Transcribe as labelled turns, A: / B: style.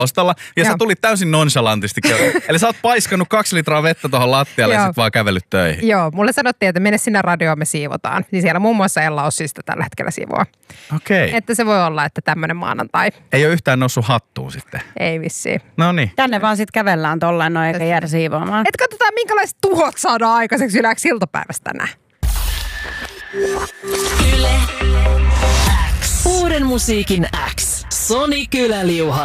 A: ostalla. Ja sä tulit täysin nonchalantisti. Eli sä oot paiskannut 2 litraa vettä tuohon lattialle ja sit vaan kävellyt töihin.
B: Joo, mulle sanottiin, että mene sinne radioon, me siivotaan. Niin siellä muun muassa Ella Ossista tällä hetkellä siivoaa.
A: Okei.
B: Että se voi olla, että tämmönen maanantai.
A: Ei ole yhtään noussut hattuun sitten.
B: Ei vissiin.
A: No niin.
C: Tänne vaan sit kävellään tollain noin eikä jäädä siivoamaan.
B: Et katsotaan, minkälaiset tuhot saadaan aikaiseksi yleensä iltapäivästä tänään.
D: Yle X. Uuden musiikin X. Soni Kyläliuha.